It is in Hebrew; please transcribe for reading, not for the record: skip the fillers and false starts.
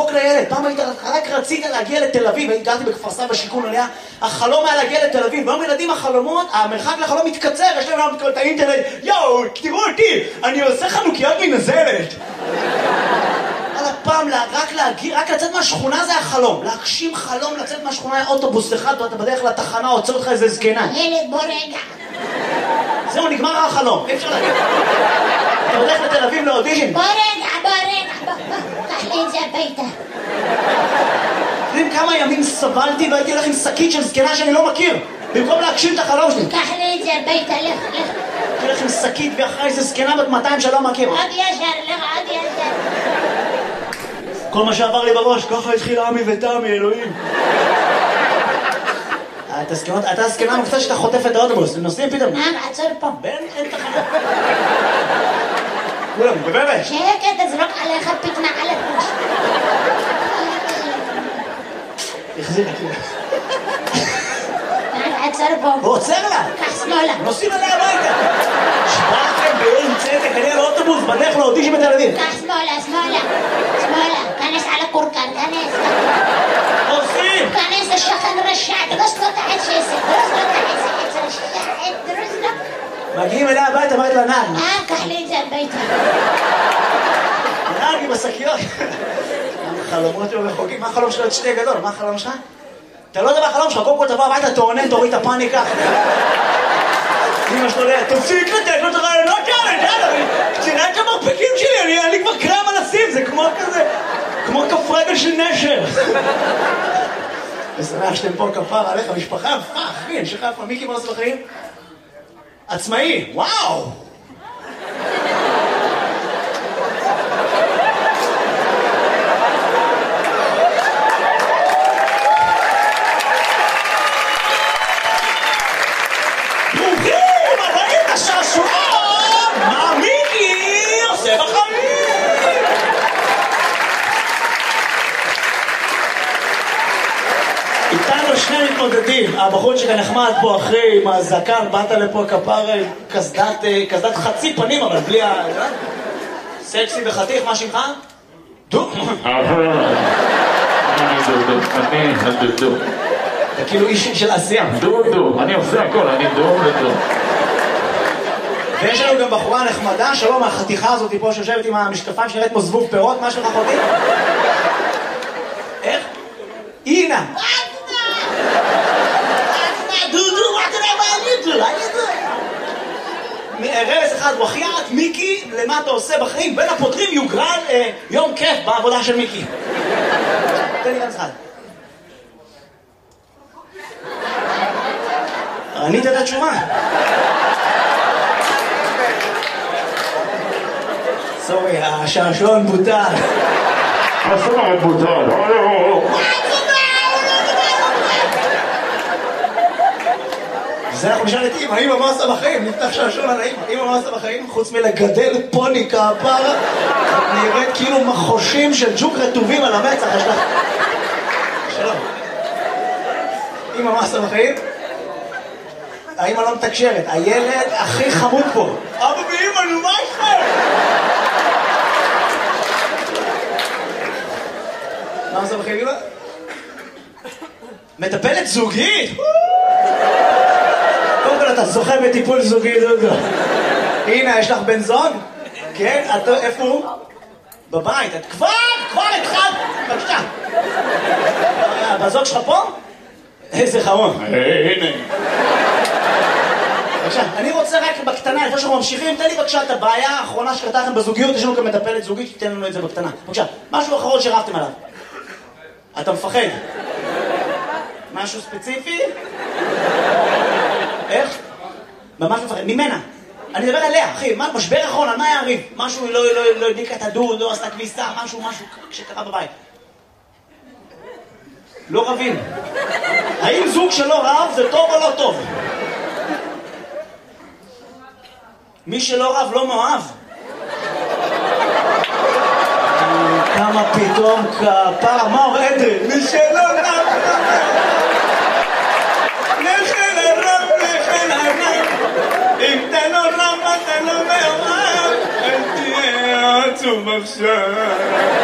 צחוק לילד. פעם רק רצית להגיע לתל אביב, גרתי בכפר סבא שיכון עליה, החלום היה להגיע לתל אביב. והיום ילדים החלומות, המרחק לחלום מתקצר, יש להם את האינטרנט, יואו, תראו אותי, אני עושה חנוכיות מנזלת. על הפעם, רק לצאת מהשכונה זה החלום. להגשים חלום, לצאת מהשכונה היה אוטובוס אחד, ואתה בדרך לתחנה, עוצר אותך איזה זקנה. ילד, בוא רגע. זהו, נגמר החלום, אי אפשר להגיד. אתה הולך לתל אביב לאודישן. בוא רגע, קח לי את זה הביתה. יודעים כמה ימים סבלתי והייתי הולך עם שקית של זקנה שאני לא מכיר, במקום להגשים את החלום שלי. קח לי את זה הביתה, לך. הייתי הולך עם שקית ואחרי איזה זקנה בת 200 שלא מכיר. עוד ישר, לך, עוד ישר. כל מה שעבר לי בראש, ככה התחיל עמי ותמי, אלוהים. אתה הזקנה המקצוע שאתה חוטף את האוטובוס, הם נוסעים פתאום. עצור פה. אין תחנה. כולם, בבבת. שקט, תזרוק עליך פתנה על הראש. החזיר לי כאילו. עצור פה. הוא עוצר לה. קח שמאלה. נוסעים עליה הביתה. שבאתם באין צדק, אני על האוטובוס, בדרך לאודישן בתל אביב. קח שמאלה. כנס על הקורקן, כנס. עושים! כנס לשכן רשע, דרוס לו את העצת, דרוס לו. מגיעים אליה הביתה, אמרת לה נעל. קח לי את זה הביתה. נעל עם השקיות. חלומות לא רחוקים, מה החלום שלו? את שתי גדול, מה החלום שלך? אתה לא יודע מה החלום שלך, קודם כל תבוא הביתה, תעונן, תוריד את הפאניקה. אמא שלו ליה, תפסיק לתת לו את הרעיונות האלה, קצינת המרפקים שלי, אני כבר קרם על השים, זה כמו כזה, כמו כף רגל של נשר. ושמח שאתם פה כפר עליך, משפחה, אחי, אני שלך איפה, מיקי מה עושה בחיים? עצמאי, וואו! איתנו שני מתמודדים, הבחור שכאן נחמד פה אחרי עם הזקן, באת לפה כפר קסדת חצי פנים אבל בלי ה... סקסי וחתיך, מה שמך? דו? אני דו. אתה כאילו איש של עשייה. דו, אני עושה הכל, אני דו. ויש לנו גם בחורה נחמדה, שלום, החתיכה הזאת פה שיושבת עם המשקפיים שנראית כמו זבוב פירות, מה שלך חותי? איך? אינה! דודו, מה תראה מה אני דו? רמז אחד, וחיית, מיקי, למה אתה עושה בחיים? בין הפותרים יוגרל יום כיף בעבודה של מיקי. תן לי רמז אחד. ענית את התשובה. סורי, השעשועון בוטל. השעשועון בוטל. זה אנחנו נשאל את אמא, אמא מה עושה בחיים? נפתח שעשועון על האמא. אמא מה עושה בחיים? חוץ מלגדל פוני כפרה, את נראית כאילו מחושים של ג'וק רטובים על המצח. יש לך... שלום. אמא מה עושה בחיים? האמא לא מתקשרת, הילד הכי חמוד פה. אבא ואמא, נו מה איתכם? מה עושה בחיים אמא? מטפלת זוגית? קודם כל אתה זוכה בטיפול זוגי, דודו. הנה, יש לך בן זוג? כן? איפה הוא? בבית. את כבר התחלת. בבקשה. בזוג שלך פה? איזה חמוד. הנה. בבקשה, אני רוצה רק בקטנה, לפני שאנחנו ממשיכים, תן לי בבקשה את הבעיה האחרונה שקרתה לכם בזוגיות, יש לנו גם מטפלת זוגית, שתיתן לנו את זה בקטנה. בבקשה, משהו אחרון שרבתם עליו. אתה מפחד? משהו ספציפי? איך? ממש מפחד, ממנה. אני מדבר עליה, אחי, משבר אחרון, על מה היה הריב? משהו לא הדליקה את הדוד, לא עשתה כביסה, משהו שקרה בבית. לא רבים. האם זוג שלא רב זה טוב או לא טוב? מי שלא רב לא מאוהב. כמה פתאום כפר, מה עורדת? מי שלא רב אם אתה לא רב, אתה לא מאוהב, אל תהיה עצוב עכשיו.